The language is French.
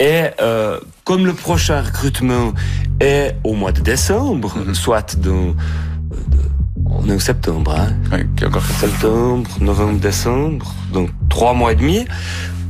Et comme le prochain recrutement est au mois de décembre, soit on est au septembre, hein. Oui, Septembre, novembre, décembre, donc 3 mois et demi.